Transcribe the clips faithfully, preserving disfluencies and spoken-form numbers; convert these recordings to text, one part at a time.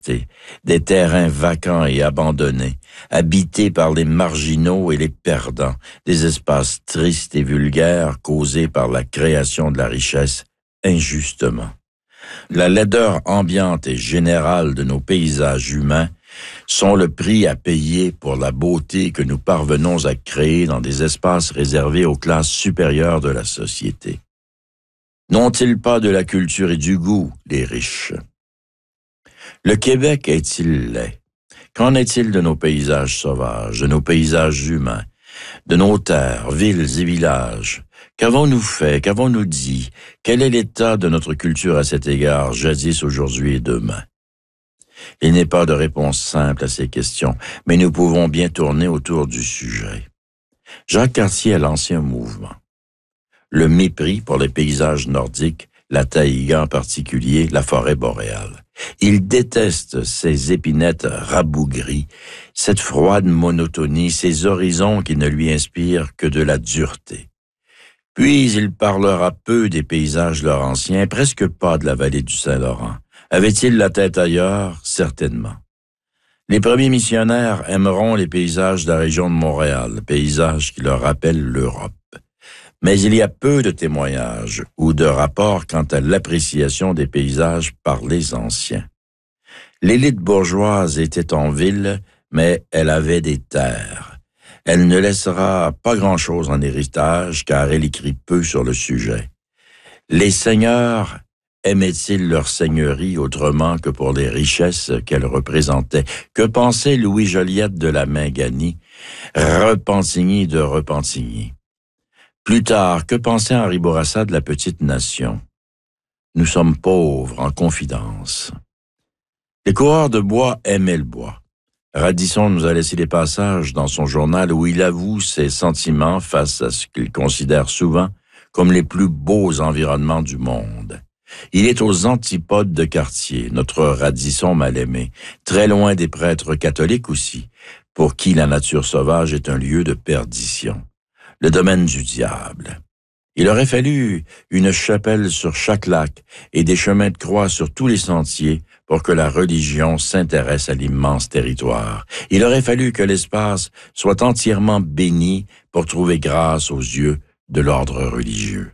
des terrains vacants et abandonnés, habités par les marginaux et les perdants, des espaces tristes et vulgaires causés par la création de la richesse injustement. La laideur ambiante et générale de nos paysages humains sont le prix à payer pour la beauté que nous parvenons à créer dans des espaces réservés aux classes supérieures de la société. N'ont-ils pas de la culture et du goût, les riches? Le Québec est-il laid? Qu'en est-il de nos paysages sauvages, de nos paysages humains, de nos terres, villes et villages? Qu'avons-nous fait? Qu'avons-nous dit? Quel est l'état de notre culture à cet égard, jadis, aujourd'hui et demain? Il n'est pas de réponse simple à ces questions, mais nous pouvons bien tourner autour du sujet. Jacques Cartier a lancé un mouvement. Le mépris pour les paysages nordiques, la taïga en particulier, la forêt boréale. Il déteste ces épinettes rabougries, cette froide monotonie, ces horizons qui ne lui inspirent que de la dureté. Puis il parlera peu des paysages laurentiens, presque pas de la vallée du Saint-Laurent. Avait-il la tête ailleurs? Certainement. Les premiers missionnaires aimeront les paysages de la région de Montréal, paysages qui leur rappellent l'Europe. Mais il y a peu de témoignages ou de rapports quant à l'appréciation des paysages par les anciens. L'élite bourgeoise était en ville, mais elle avait des terres. Elle ne laissera pas grand-chose en héritage, car elle écrit peu sur le sujet. Les seigneurs aimaient-ils leur seigneurie autrement que pour les richesses qu'elle représentait? Que pensait Louis Joliette de la Minganie, Repentigny de Repentigny? Plus tard, que pensait Henri Bourassa de la petite nation? Nous sommes pauvres en confidence. Les coureurs de bois aimaient le bois. Radisson nous a laissé des passages dans son journal où il avoue ses sentiments face à ce qu'il considère souvent comme les plus beaux environnements du monde. Il est aux antipodes de Cartier, notre Radisson mal-aimé, très loin des prêtres catholiques aussi, pour qui la nature sauvage est un lieu de perdition. Le domaine du diable. Il aurait fallu une chapelle sur chaque lac et des chemins de croix sur tous les sentiers pour que la religion s'intéresse à l'immense territoire. Il aurait fallu que l'espace soit entièrement béni pour trouver grâce aux yeux de l'ordre religieux.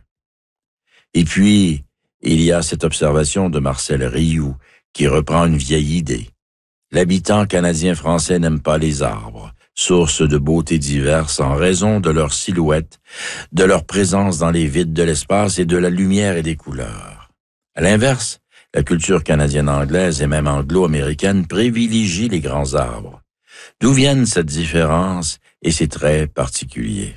Et puis, il y a cette observation de Marcel Rioux qui reprend une vieille idée. L'habitant canadien-français n'aime pas les arbres, source de beauté diverses en raison de leur silhouette, de leur présence dans les vides de l'espace et de la lumière et des couleurs. À l'inverse, la culture canadienne-anglaise et même anglo-américaine privilégie les grands arbres. D'où viennent cette différence et ces traits particuliers?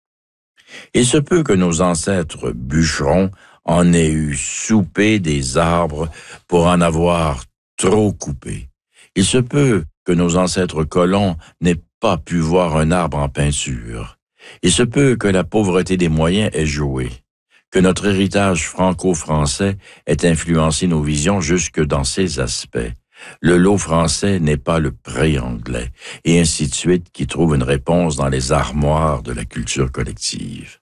Il se peut que nos ancêtres bûcherons en aient eu soupé des arbres pour en avoir trop coupé. Il se peut que nos ancêtres colons n'aient pas pu voir un arbre en peinture. Il se peut que la pauvreté des moyens ait joué, que notre héritage franco-français ait influencé nos visions jusque dans ces aspects. Le lot français n'est pas le pré anglais, et ainsi de suite, qui trouve une réponse dans les armoires de la culture collective.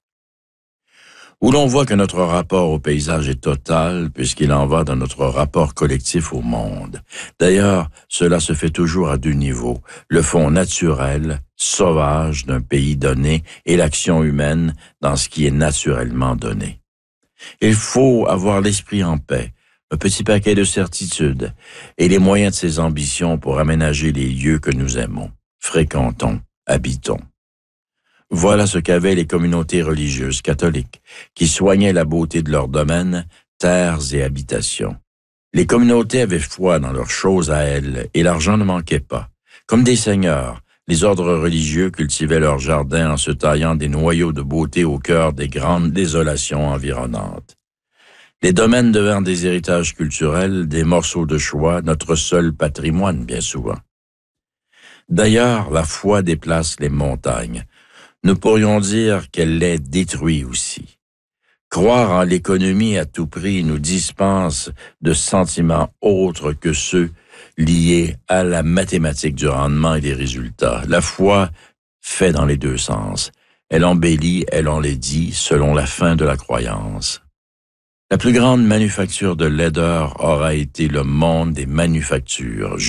Où l'on voit que notre rapport au paysage est total, puisqu'il en va de notre rapport collectif au monde. D'ailleurs, cela se fait toujours à deux niveaux, le fond naturel, sauvage d'un pays donné, et l'action humaine dans ce qui est naturellement donné. Il faut avoir l'esprit en paix, un petit paquet de certitudes, et les moyens de ses ambitions pour aménager les lieux que nous aimons, fréquentons, habitons. Voilà ce qu'avaient les communautés religieuses catholiques, qui soignaient la beauté de leur domaine, terres et habitations. Les communautés avaient foi dans leurs choses à elles, et l'argent ne manquait pas. Comme des seigneurs, les ordres religieux cultivaient leurs jardins en se taillant des noyaux de beauté au cœur des grandes désolations environnantes. Les domaines devinrent des héritages culturels, des morceaux de choix, notre seul patrimoine bien souvent. D'ailleurs, la foi déplace les montagnes. Nous pourrions dire qu'elle les détruit aussi. Croire en l'économie à tout prix nous dispense de sentiments autres que ceux liés à la mathématique du rendement et des résultats. La foi fait dans les deux sens. Elle embellit, elle enlaidit selon la fin de la croyance. La plus grande manufacture de laideur aura été le monde des manufactures.